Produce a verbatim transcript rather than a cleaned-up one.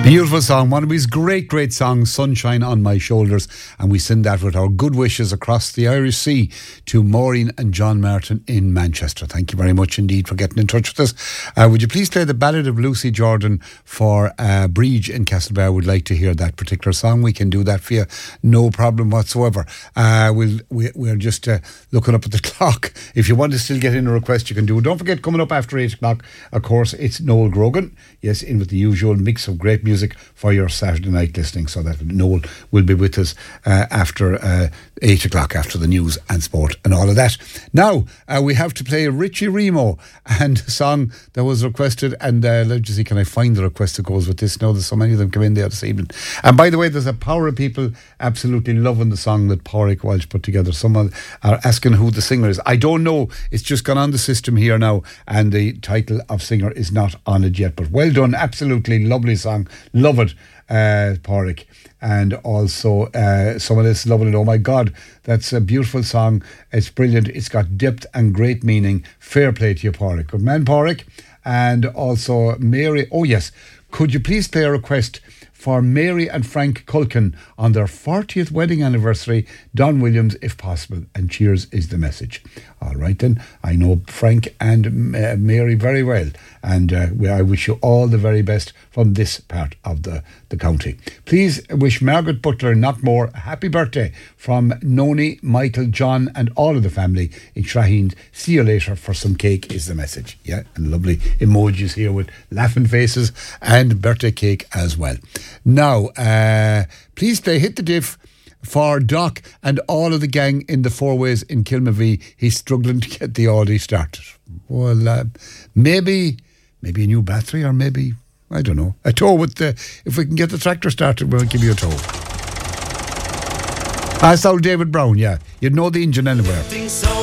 Beautiful song, one of his great, great songs, Sunshine on My Shoulders. And we send that with our good wishes across the Irish Sea to Maureen and John Martin in Manchester. Thank you very much indeed for getting in touch with us. Uh, would you please play the Ballad of Lucy Jordan for uh, Breege in Castlebar? Would like to hear that particular song. We can do that for you, no problem whatsoever. Uh, we'll, we, we're just uh, looking up at the clock. If you want to still get in a request, you can do it. Don't forget, coming up after eight o'clock, of course, it's Noel Grogan. Yes, in with the usual mix of great music for your Saturday night listening, so that Noel will be with us uh, after uh, eight o'clock, after the news and sport and all of that. Now uh, we have to play Richie Remo and a song that was requested, and uh, let's just see, can I find the request that goes with this? Now there's so many of them come in there this evening. And by the way, there's a power of people absolutely loving the song that Pádraig Walsh put together. Someone are asking who the singer is. I don't know, it's just gone on the system here now, and the title of singer is not on it yet, but well done, absolutely lovely song. Love it, uh, Pádraig. And also uh, someone else loving it. Oh my God, that's a beautiful song. It's brilliant. It's got depth and great meaning. Fair play to you, Pádraig. Good man, Pádraig. And also Mary. Oh yes, could you please play a request for Mary and Frank Culkin on their fortieth wedding anniversary? Don Williams, if possible. And cheers is the message. All right then. I know Frank and uh, Mary very well. And uh, we, I wish you all the very best from this part of the, the county. Please wish Margaret Butler Knockmore a happy birthday from Noni, Michael, John and all of the family in Shaheen. See you later for some cake is the message. Yeah, and lovely emojis here with laughing faces and birthday cake as well. Now, uh, please play Hit the Diff for Doc and all of the gang in the Four Ways in Kilmavie. He's struggling to get the Audi started. Well, uh, maybe... Maybe a new battery, or maybe, I don't know, a tow with the, if we can get the tractor started, we'll give you a tow. Ah, it's old David Brown, yeah. You'd know the engine anywhere.